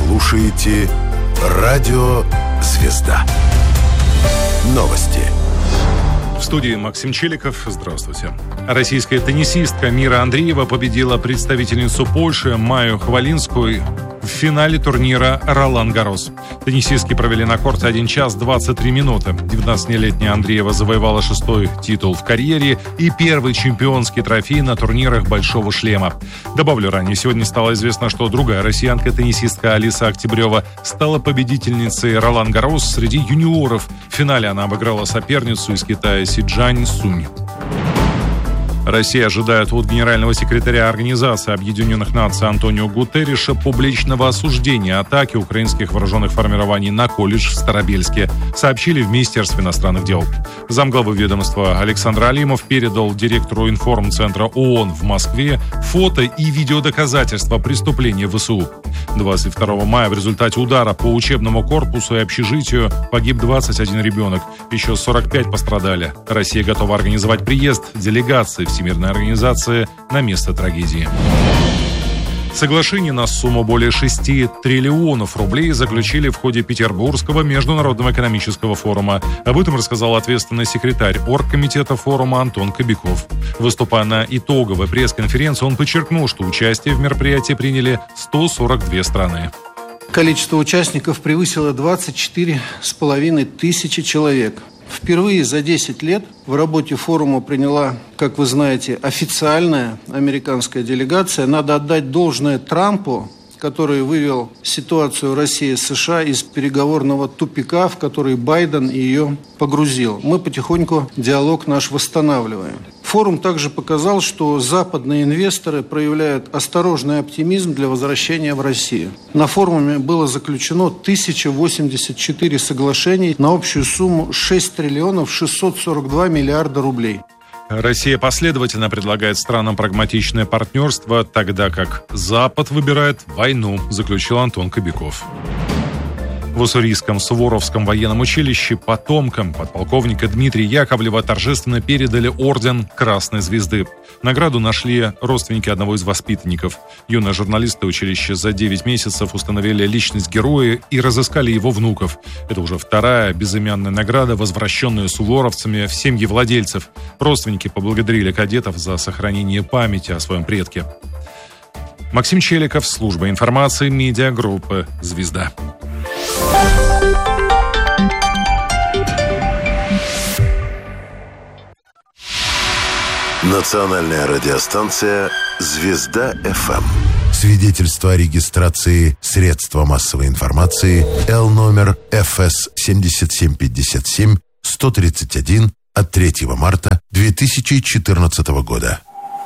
слушаете Радио «Звезда». Новости. В студии Максим Челиков. Здравствуйте. Российская теннисистка Мира Андреева победила представительницу Польши Майю Хвалинскую в финале турнира «Ролан-Гаррос». Теннисистки провели на корте 1 час 23 минуты. 19-летняя Андреева завоевала 6-й титул в карьере и первый чемпионский трофей на турнирах «Большого шлема». Добавлю, ранее сегодня стало известно, что другая россиянка-теннисистка Алиса Октябрева стала победительницей «Ролан-Гаррос» среди юниоров. В финале она обыграла соперницу из Китая Сиджань Сунь. Россия ожидает от генерального секретаря Организации Объединенных Наций Антонио Гутерриша публичного осуждения атаки украинских вооруженных формирований на колледж в Старобельске, сообщили в Министерстве иностранных дел. Замглавы ведомства Александр Алимов передал директору информцентра ООН в Москве фото и видеодоказательства преступления ВСУ. 22 мая в результате удара по учебному корпусу и общежитию погиб 21 ребенок. Еще 45 пострадали. Россия готова организовать приезд делегации Всемирной организации на место трагедии. Соглашение на сумму более 6 триллионов рублей заключили в ходе Петербургского международного экономического форума. Об этом рассказал ответственный секретарь оргкомитета форума Антон Кобяков. Выступая на итоговой пресс-конференции, он подчеркнул, что участие в мероприятии приняли 142 страны. Количество участников превысило 24,5 тысячи человек. Впервые за 10 лет в работе форума приняла, как вы знаете, официальная американская делегация. Надо отдать должное Трампу, который вывел ситуацию России и США из переговорного тупика, в который Байден ее погрузил. Мы потихоньку диалог наш восстанавливаем. Форум также показал, что западные инвесторы проявляют осторожный оптимизм для возвращения в Россию. На форуме было заключено 1084 соглашений на общую сумму 6 триллионов 642 миллиарда рублей. Россия последовательно предлагает странам прагматичное партнерство, тогда как Запад выбирает войну, заключил Антон Кобяков. В Уссурийском Суворовском военном училище потомкам подполковника Дмитрия Яковлева торжественно передали орден Красной Звезды. Награду нашли родственники одного из воспитанников. Юные журналисты училища за 9 месяцев установили личность героя и разыскали его внуков. Это уже вторая безымянная награда, возвращенная суворовцами в семьи владельцев. Родственники поблагодарили кадетов за сохранение памяти о своем предке. Максим Челиков, служба информации, медиагруппы «Звезда». Национальная радиостанция «Звезда-ФМ». Свидетельство о регистрации средства массовой информации Л номер ФС 7757 131 от 3 марта 2014 года.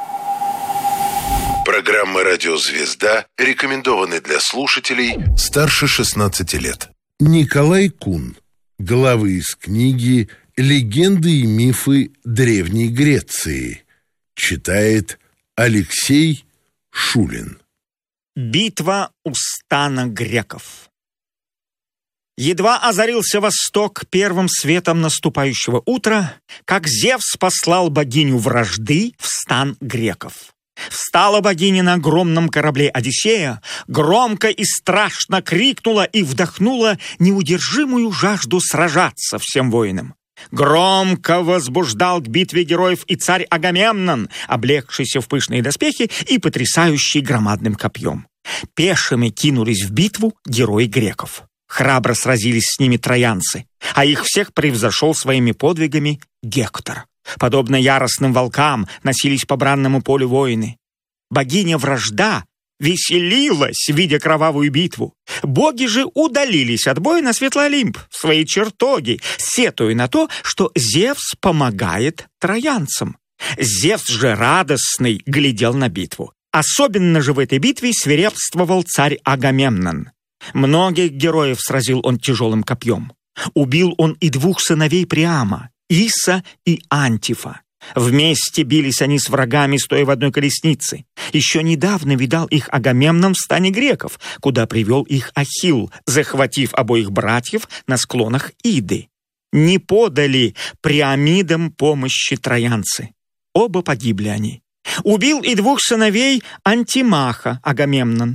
Программы «Радио Звезда» рекомендованы для слушателей старше 16 лет. Николай Кун. Главы из книги «Легенды и мифы Древней Греции». Читает Алексей Шулин. Битва у стана греков. Едва озарился восток первым светом наступающего утра, как Зевс послал богиню вражды в стан греков. Встала богиня на огромном корабле Одиссея, громко и страшно крикнула и вдохнула неудержимую жажду сражаться всем воинам. Громко возбуждал к битве героев и царь Агамемнон, облегшийся в пышные доспехи и потрясающий громадным копьем. Пешими кинулись в битву герои греков. Храбро сразились с ними троянцы, а их всех превзошел своими подвигами Гектор. Подобно яростным волкам носились по бранному полю воины. Богиня вражда веселилась, видя кровавую битву. Боги же удалились от боя на Светлый Олимп, в свои чертоги, сетуя на то, что Зевс помогает троянцам. Зевс же радостный глядел на битву. Особенно же в этой битве свирепствовал царь Агамемнон. Многих героев сразил он тяжелым копьем. Убил он и 2 сыновей Приама, Иса и Антифа. Вместе бились они с врагами, стоя в одной колеснице. Еще недавно видал их Агамемнон в стане греков, куда привел их Ахилл, захватив обоих братьев на склонах Иды. Не подали Приамидам помощи троянцы. Оба погибли они. Убил и 2 сыновей Антимаха Агамемнон.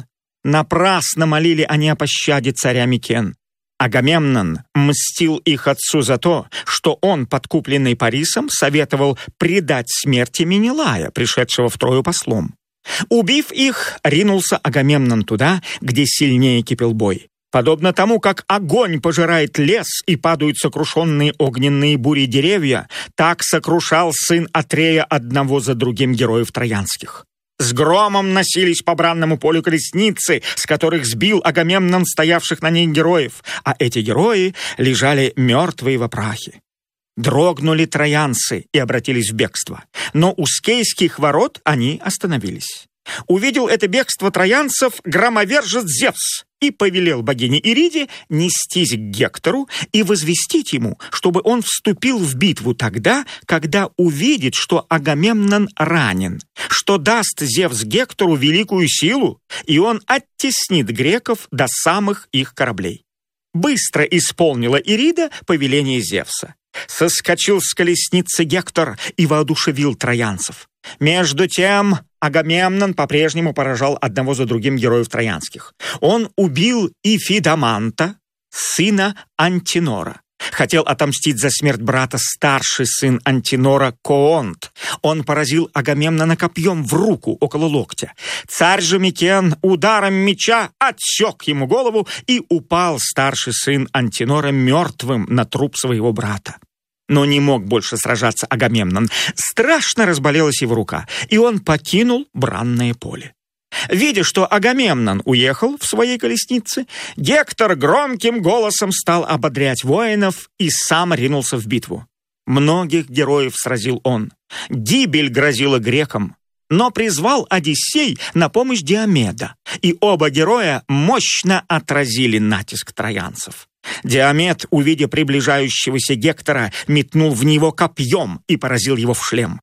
Напрасно молили они о пощаде царя Микен. Агамемнон мстил их отцу за то, что он, подкупленный Парисом, советовал предать смерти Менелая, пришедшего в Трою послом. Убив их, ринулся Агамемнон туда, где сильнее кипел бой. Подобно тому, как огонь пожирает лес и падают сокрушенные огненные бури деревья, так сокрушал сын Атрея одного за другим героев троянских. С громом носились по бранному полю колесницы, с которых сбил Агамемнон стоявших на ней героев, а эти герои лежали мертвые во прахе. Дрогнули троянцы и обратились в бегство, но у скейских ворот они остановились. Увидел это бегство троянцев громовержец Зевс и повелел богине Ириде нестись к Гектору и возвестить ему, чтобы он вступил в битву тогда, когда увидит, что Агамемнон ранен, что даст Зевс Гектору великую силу, и он оттеснит греков до самых их кораблей. Быстро исполнила Ирида повеление Зевса. Соскочил с колесницы Гектор и воодушевил троянцев. Между тем Агамемнон по-прежнему поражал одного за другим героев троянских. Он убил Ифидаманта, сына Антинора. Хотел отомстить за смерть брата старший сын Антинора Коонт. Он поразил Агамемнона копьем в руку около локтя. Царь же Микен ударом меча отсек ему голову, и упал старший сын Антинора мертвым на труп своего брата. Но не мог больше сражаться Агамемнон. Страшно разболелась его рука, и он покинул бранное поле. Видя, что Агамемнон уехал в своей колеснице, Гектор громким голосом стал ободрять воинов и сам ринулся в битву. Многих героев сразил он. Гибель грозила грекам, но призвал Одиссей на помощь Диомеда, и оба героя мощно отразили натиск троянцев. Диомед, увидя приближающегося Гектора, метнул в него копьем и поразил его в шлем.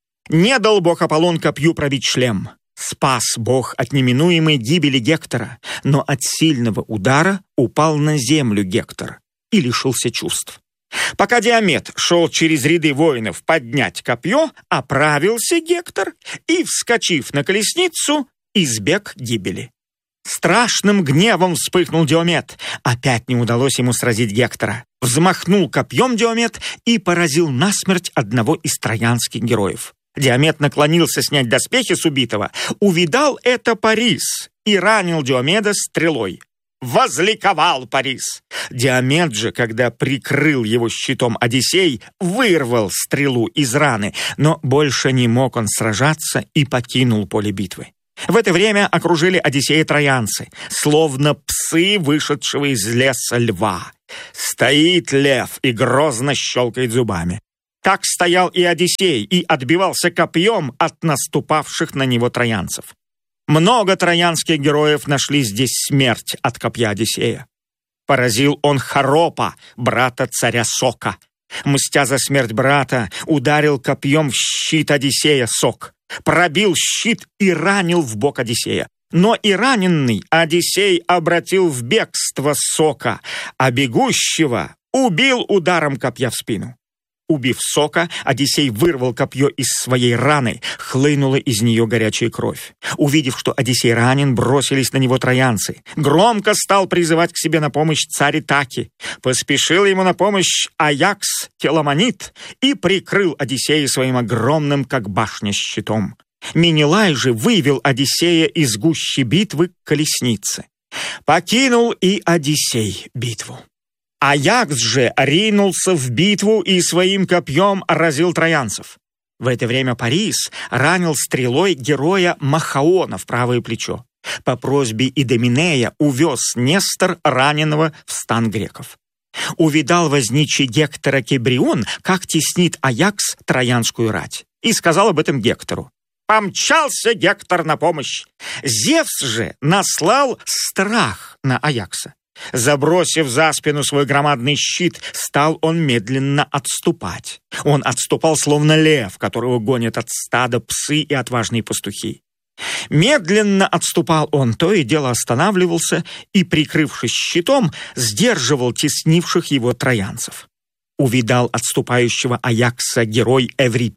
Не дал бог Аполлон копью пробить шлем. Спас бог от неминуемой гибели Гектора, но от сильного удара упал на землю Гектор и лишился чувств. Пока Диомед шел через ряды воинов поднять копье, оправился Гектор и, вскочив на колесницу, избег гибели. Страшным гневом вспыхнул Диомед. Опять не удалось ему сразить Гектора. Взмахнул копьем Диомед и поразил насмерть одного из троянских героев. Диомед наклонился снять доспехи с убитого. Увидал это Парис и ранил Диомеда стрелой. Возликовал Парис. Диомед же, когда прикрыл его щитом Одиссей, вырвал стрелу из раны, но больше не мог он сражаться и покинул поле битвы. В это время окружили Одиссея троянцы, словно псы, вышедшего из леса льва. Стоит лев и грозно щелкает зубами. Так стоял и Одиссей и отбивался копьем от наступавших на него троянцев. Много троянских героев нашли здесь смерть от копья Одиссея. Поразил он Харопа, брата царя Сока. Мстя за смерть брата, ударил копьем в щит Одиссея Сок. Пробил щит и ранил в бок Одиссея. Но и раненный Одиссей обратил в бегство Сока, а бегущего убил ударом копья в спину. Убив Сока, Одиссей вырвал копье из своей раны, хлынула из нее горячая кровь. Увидев, что Одиссей ранен, бросились на него троянцы. Громко стал призывать к себе на помощь царь Итаки. Поспешил ему на помощь Аякс Теламонит и прикрыл Одиссея своим огромным, как башня, щитом. Менелай же вывел Одиссея из гущи битвы к колеснице. Покинул и Одиссей битву. Аякс же ринулся в битву и своим копьем разил троянцев. В это время Парис ранил стрелой героя Махаона в правое плечо. По просьбе Идоминея увез Нестор раненого в стан греков. Увидал возничий Гектора Кебрион, как теснит Аякс троянскую рать, и сказал об этом Гектору. Помчался Гектор на помощь. Зевс же наслал страх на Аякса. Забросив за спину свой громадный щит, стал он медленно отступать. Он отступал, словно лев, которого гонят от стада псы и отважные пастухи. Медленно отступал он, то и дело останавливался и, прикрывшись щитом, сдерживал теснивших его троянцев. Увидал отступающего Аякса герой Эврипил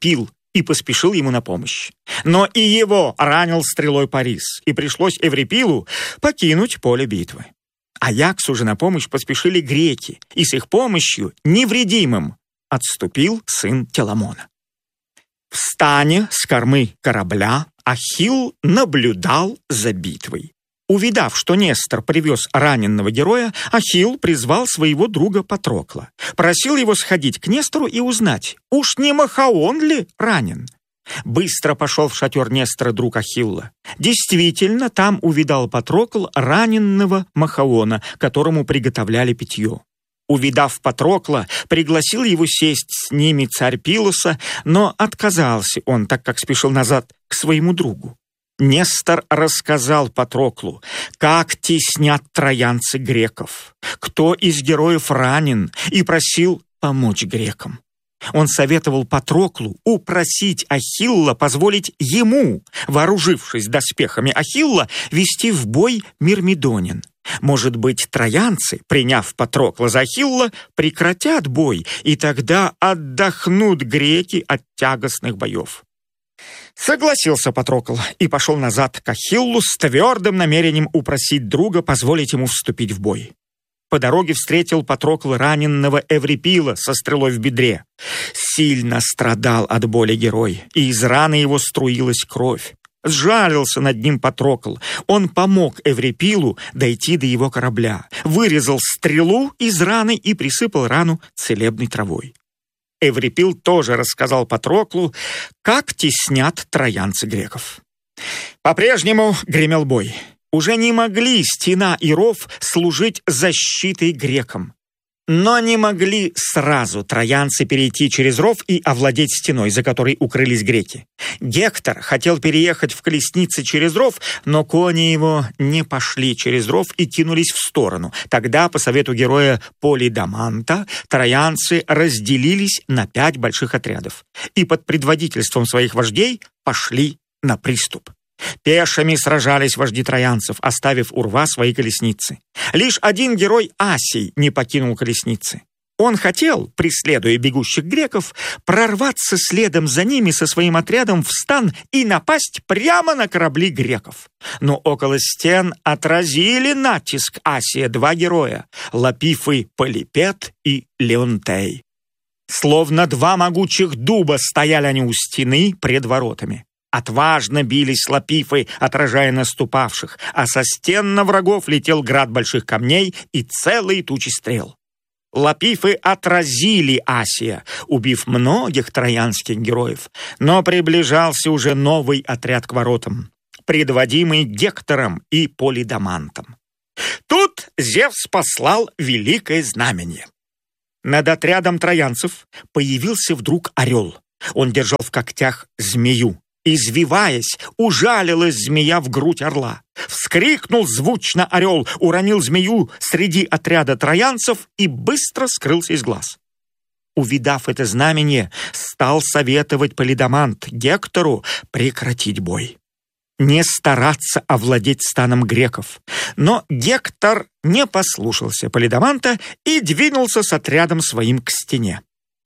и поспешил ему на помощь. Но и его ранил стрелой Парис, и пришлось Эврипилу покинуть поле битвы. Аяксу же на помощь поспешили греки, и с их помощью невредимым отступил сын Теламона. В стане с кормы корабля Ахилл наблюдал за битвой. Увидав, что Нестор привез раненого героя, Ахилл призвал своего друга Патрокла. Просил его сходить к Нестору и узнать, уж не Махаон ли ранен. Быстро пошел в шатер Нестора друг Ахилла. Действительно, там увидал Патрокл раненного Махаона, которому приготовляли питье. Увидав Патрокла, пригласил его сесть с ними царь Пилоса, но отказался он, так как спешил назад к своему другу. Нестор рассказал Патроклу, как теснят троянцы греков, кто из героев ранен, и просил помочь грекам. Он советовал Патроклу упросить Ахилла позволить ему, вооружившись доспехами Ахилла, вести в бой Мирмидонин. Может быть, троянцы, приняв Патрокла за Ахилла, прекратят бой, и тогда отдохнут греки от тягостных боев. Согласился Патрокл и пошел назад к Ахиллу с твердым намерением упросить друга позволить ему вступить в бой. По дороге встретил Патрокл раненного Эврипила со стрелой в бедре. Сильно страдал от боли герой, и из раны его струилась кровь. Сжалился над ним Патрокл. Он помог Эврипилу дойти до его корабля, вырезал стрелу из раны и присыпал рану целебной травой. Эврипил тоже рассказал Патроклу, как теснят троянцы греков. По-прежнему гремел бой. Уже не могли стена и ров служить защитой грекам. Но не могли сразу троянцы перейти через ров и овладеть стеной, за которой укрылись греки. Гектор хотел переехать в колеснице через ров, но кони его не пошли через ров и кинулись в сторону. Тогда, по совету героя Полидаманта, троянцы разделились на 5 больших отрядов и под предводительством своих вождей пошли на приступ. Пешими сражались вожди троянцев, оставив у рва свои колесницы. Лишь один герой Асий не покинул колесницы. Он хотел, преследуя бегущих греков, прорваться следом за ними со своим отрядом в стан и напасть прямо на корабли греков. Но около стен отразили натиск Асия 2 героя — Лапифы Полипет и Леонтей. Словно 2 могучих дуба стояли они у стены пред воротами. Отважно бились Лапифы, отражая наступавших, а со стен на врагов летел град больших камней и целые тучи стрел. Лапифы отразили Асия, убив многих троянских героев, но приближался уже новый отряд к воротам, предводимый Гектором и Полидамантом. Тут Зевс послал великое знамение. Над отрядом троянцев появился вдруг орел. Он держал в когтях змею. Извиваясь, ужалилась змея в грудь орла. Вскрикнул звучно орел, уронил змею среди отряда троянцев и быстро скрылся из глаз. Увидав это знамение, стал советовать Полидамант Гектору прекратить бой, не стараться овладеть станом греков. Но Гектор не послушался Полидаманта и двинулся с отрядом своим к стене.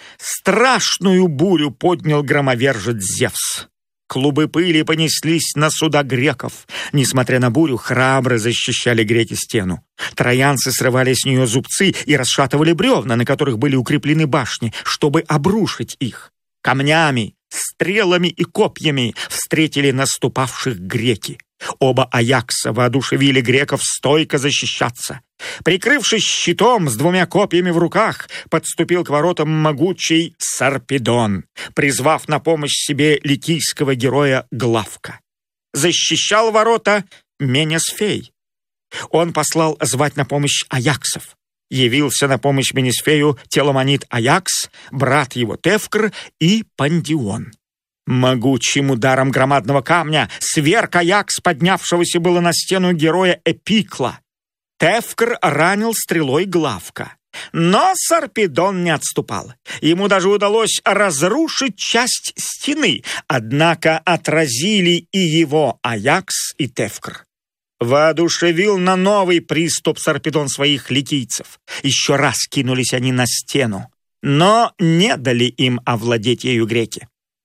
Страшную бурю поднял громовержец Зевс. Клубы пыли понеслись на суда греков. Несмотря на бурю, храбро защищали греки стену. Троянцы срывали с нее зубцы и расшатывали бревна, на которых были укреплены башни, чтобы обрушить их. Камнями, стрелами и копьями встретили наступавших греки. Оба Аякса воодушевили греков стойко защищаться. Прикрывшись щитом с 2 копьями в руках, подступил к воротам могучий Сарпедон, призвав на помощь себе ликийского героя Главка. Защищал ворота Менесфей. Он послал звать на помощь Аяксов. Явился на помощь Менесфею Теламонид Аякс, брат его Тевкр и Пандион. Могучим ударом громадного камня сверг Аякс, поднявшегося было на стену героя Эпикла. Тевкр ранил стрелой Главка. Но Сарпедон не отступал. Ему даже удалось разрушить часть стены, однако отразили и его Аякс и Тевкр. Воодушевил на новый приступ Сарпедон своих ликийцев. Еще раз кинулись они на стену, но не дали им овладеть ею греки.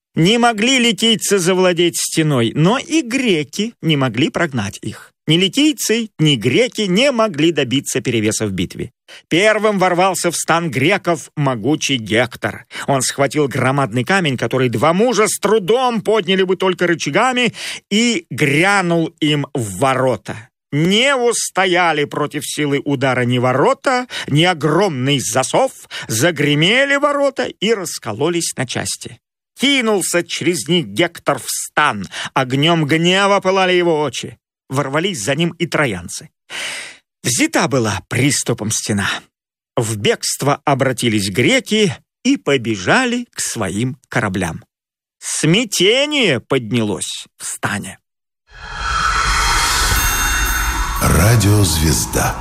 Не могли ликийцы завладеть стеной, но и греки не могли прогнать их. Ни ликийцы, ни греки не могли добиться перевеса в битве. Первым ворвался в стан греков могучий Гектор. Он схватил громадный камень, который два мужа с трудом подняли бы только рычагами, и грянул им в ворота. Не устояли против силы удара ни ворота, ни огромный засов, загремели ворота и раскололись на части. Кинулся через них Гектор в стан, огнем гнева пылали его очи. Ворвались за ним и троянцы. Взята была приступом стена. В бегство обратились греки и побежали к своим кораблям. Смятение поднялось в стане. Радиозвезда.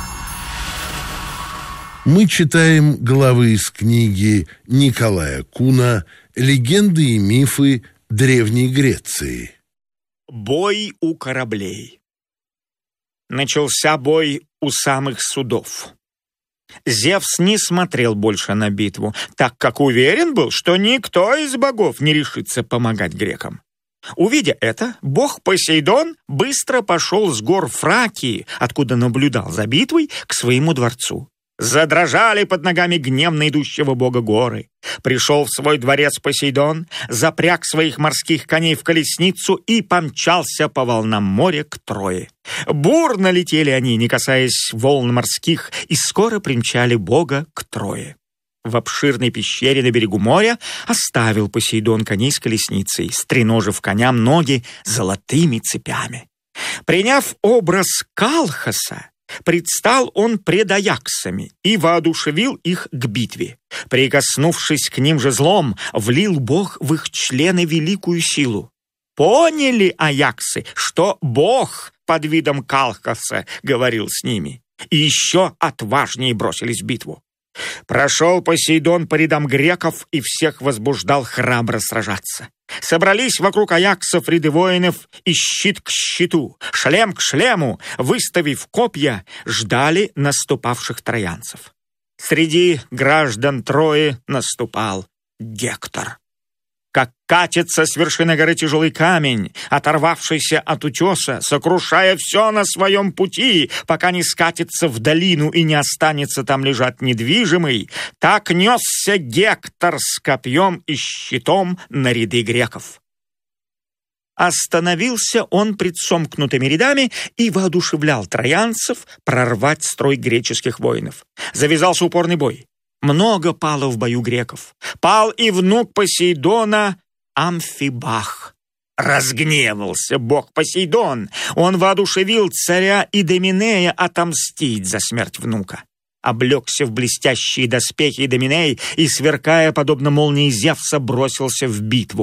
Мы читаем главы из книги Николая Куна «Легенды и мифы Древней Греции». Бой у кораблей. Начался бой у самых судов. Зевс не смотрел больше на битву, так как уверен был, что никто из богов не решится помогать грекам. Увидя это, бог Посейдон быстро пошел с гор Фракии, откуда наблюдал за битвой, к своему дворцу. Задрожали под ногами гневно идущего бога горы. Пришел в свой дворец Посейдон, запряг своих морских коней в колесницу и помчался по волнам моря к Трое. Бурно летели они, не касаясь волн морских, и скоро примчали бога к Трое. В обширной пещере на берегу моря оставил Посейдон коней с колесницей, стреножив коням ноги золотыми цепями. Приняв образ Калхаса, предстал он пред Аяксами и воодушевил их к битве. Прикоснувшись к ним жезлом, влил Бог в их члены великую силу. Поняли Аяксы, что Бог под видом Калхаса говорил с ними, и еще отважнее бросились в битву. Прошел Посейдон по рядам греков и всех возбуждал храбро сражаться. Собрались вокруг Аяксов ряды воинов, и щит к щиту, шлем к шлему, выставив копья, ждали наступавших троянцев. Среди граждан Трои наступал Гектор. Как катится с вершины горы тяжелый камень, оторвавшийся от утеса, сокрушая все на своем пути, пока не скатится в долину и не останется там лежать недвижимый, так несся Гектор с копьем и щитом на ряды греков. Остановился он пред сомкнутыми рядами и воодушевлял троянцев прорвать строй греческих воинов. Завязался упорный бой. Много пало в бою греков. Пал и внук Посейдона Амфибах. Разгневался бог Посейдон. Он воодушевил царя Идоминея отомстить за смерть внука. Облегся в блестящие доспехи Идоминей и, сверкая подобно молнии Зевса, бросился в битву.